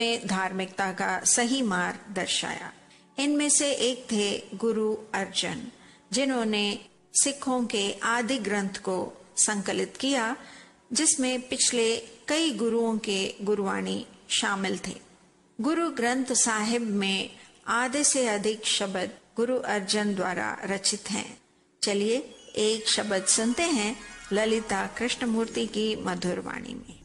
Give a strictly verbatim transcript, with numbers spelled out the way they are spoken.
में धार्मिकता का सही मार्ग दर्शाया। इनमें से एक थे गुरु अर्जन, जिन्होंने सिखों के आदि ग्रंथ को संकलित किया, जिसमें पिछले कई गुरुओं के गुरबाणी शामिल थे। गुरु ग्रंथ साहिब में आधे से अधिक शब्द गुरु अर्जन द्वारा रचित हैं। चलिए एक शब्द सुनते हैं ललिता कृष्णमूर्ति की मधुर वाणी में।